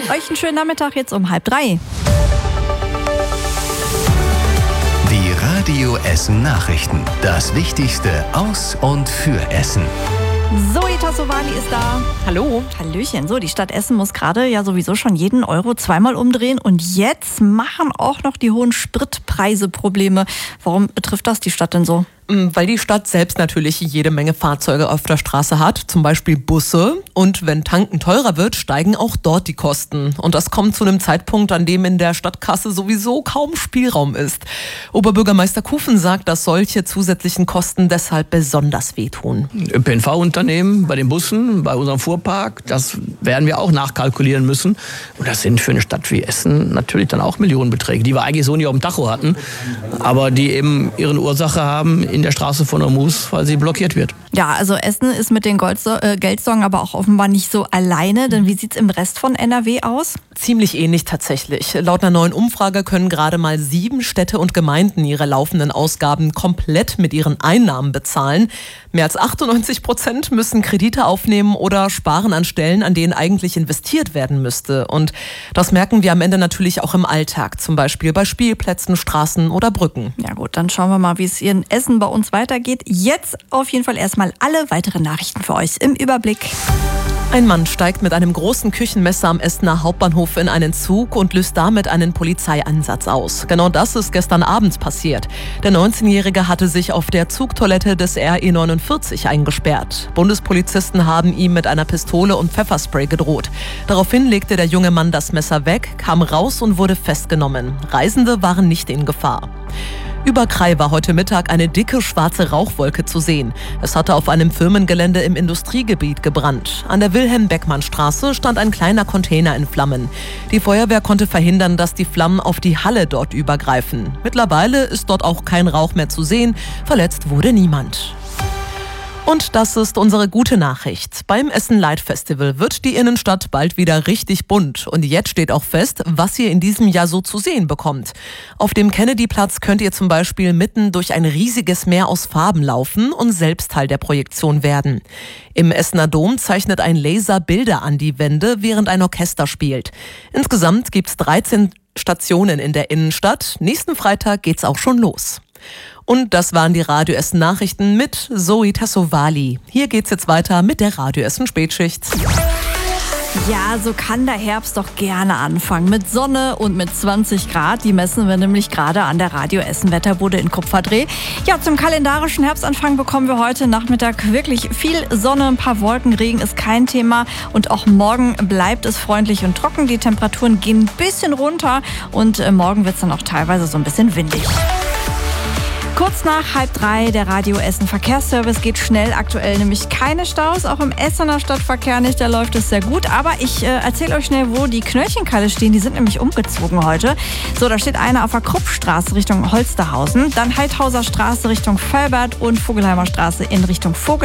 Euch einen schönen Nachmittag jetzt um 2:30. Die Radio Essen Nachrichten. Das Wichtigste aus und für Essen. Zoe Tassovali ist da. Hallo. Hallöchen. So, die Stadt Essen muss gerade ja sowieso schon jeden Euro zweimal umdrehen. Und jetzt machen auch noch die hohen Spritpreise Probleme. Warum betrifft das die Stadt denn so? Weil die Stadt selbst natürlich jede Menge Fahrzeuge auf der Straße hat, zum Beispiel Busse. Und wenn Tanken teurer wird, steigen auch dort die Kosten. Und das kommt zu einem Zeitpunkt, an dem in der Stadtkasse sowieso kaum Spielraum ist. Oberbürgermeister Kufen sagt, dass solche zusätzlichen Kosten deshalb besonders wehtun. ÖPNV-Unternehmen bei den Bussen, bei unserem Fuhrpark, das werden wir auch nachkalkulieren müssen. Und das sind für eine Stadt wie Essen natürlich dann auch Millionenbeträge, die wir eigentlich so nicht auf dem Tacho hatten, aber die eben ihre Ursache haben in der Straße von Ormus, weil sie blockiert wird. Ja, also Essen ist mit den Geldsorgen aber auch offenbar nicht so alleine. Denn wie sieht's im Rest von NRW aus? Ziemlich ähnlich tatsächlich. Laut einer neuen Umfrage können gerade mal 7 Städte und Gemeinden ihre laufenden Ausgaben komplett mit ihren Einnahmen bezahlen. Mehr als 98% müssen Kredite aufnehmen oder sparen an Stellen, an denen eigentlich investiert werden müsste. Und das merken wir am Ende natürlich auch im Alltag, zum Beispiel bei Spielplätzen, Straßen oder Brücken. Ja gut, dann schauen wir mal, wie es hier in Essen bei uns weitergeht. Jetzt auf jeden Fall erstmal alle weiteren Nachrichten für euch im Überblick. Ein Mann steigt mit einem großen Küchenmesser am Essener Hauptbahnhof in einen Zug und löst damit einen Polizeieinsatz aus. Genau das ist gestern Abend passiert. Der 19-Jährige hatte sich auf der Zugtoilette des RE 49 eingesperrt. Bundespolizisten haben ihm mit einer Pistole und Pfefferspray gedroht. Daraufhin legte der junge Mann das Messer weg, kam raus und wurde festgenommen. Reisende waren nicht in Gefahr. Über Krai war heute Mittag eine dicke schwarze Rauchwolke zu sehen. Es hatte auf einem Firmengelände im Industriegebiet gebrannt. An der Wilhelm-Beckmann-Straße stand ein kleiner Container in Flammen. Die Feuerwehr konnte verhindern, dass die Flammen auf die Halle dort übergreifen. Mittlerweile ist dort auch kein Rauch mehr zu sehen. Verletzt wurde niemand. Und das ist unsere gute Nachricht. Beim Essen Light Festival wird die Innenstadt bald wieder richtig bunt. Und jetzt steht auch fest, was ihr in diesem Jahr so zu sehen bekommt. Auf dem Kennedy-Platz könnt ihr zum Beispiel mitten durch ein riesiges Meer aus Farben laufen und selbst Teil der Projektion werden. Im Essener Dom zeichnet ein Laser Bilder an die Wände, während ein Orchester spielt. Insgesamt gibt's 13 Stationen in der Innenstadt. Nächsten Freitag geht's auch schon los. Und das waren die Radio Essen Nachrichten mit Zoe Tassovali. Hier geht's jetzt weiter mit der Radio Essen Spätschicht. Ja, so kann der Herbst doch gerne anfangen. Mit Sonne und mit 20 Grad. Die messen wir nämlich gerade an der Radio Essen Wetterbude in Kupferdreh. Ja, zum kalendarischen Herbstanfang bekommen wir heute Nachmittag wirklich viel Sonne, ein paar Wolken, Regen ist kein Thema. Und auch morgen bleibt es freundlich und trocken. Die Temperaturen gehen ein bisschen runter und morgen wird es dann auch teilweise so ein bisschen windig. Kurz nach 2:30 der Radio Essen Verkehrsservice geht schnell. Aktuell nämlich keine Staus, auch im Essener Stadtverkehr nicht, da läuft es sehr gut. Aber ich erzähle euch schnell, wo die Knöllchenkalle stehen. Die sind nämlich umgezogen heute. So, da steht eine auf der Kruppstraße Richtung Holsterhausen, dann Heidhauser Straße Richtung Velbert und Vogelheimer Straße in Richtung Vogel.